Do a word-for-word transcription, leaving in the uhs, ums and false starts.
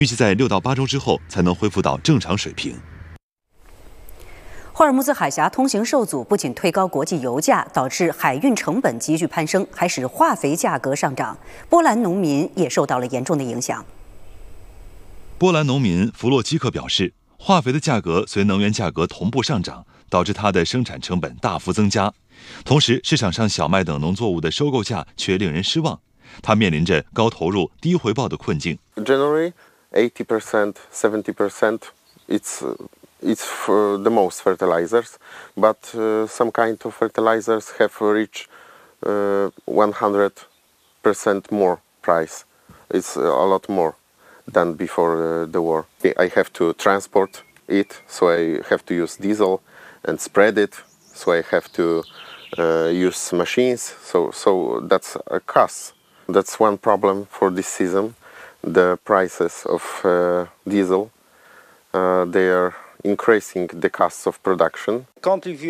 预计在六到八周之后才能恢复到正常水平。 霍尔木兹海峡通行受阻，不仅推高国际油价，导致海运成本急剧攀升，还使化肥价格上涨。波兰农民也受到了严重的影响。 波兰农民弗洛基克表示，化肥的价格随能源价格同步上涨，导致它的生产成本大幅增加。同时，市场上小麦等农作物的收购价却令人失望，他面临着高投入、低回报的困境。 Generally, eighty percent, seventy percent, it's it's for the most fertilizers, but uh, some kind of fertilizers have reached uh, one hundred percent more price. It's a lot more than before uh, the war. I have to transport it, so I have to use diesel and spread it. So I have to uh, use machines. So so that's a cost. That's one problem for this season. The prices of uh, diesel, uh, they are increasing the costs of production.